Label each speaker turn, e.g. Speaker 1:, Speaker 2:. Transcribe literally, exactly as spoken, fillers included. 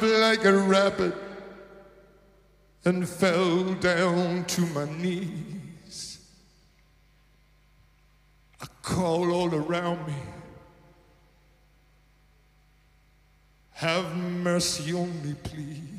Speaker 1: like a rabbit and fell down to my knees. I call all around me, have mercy on me, please.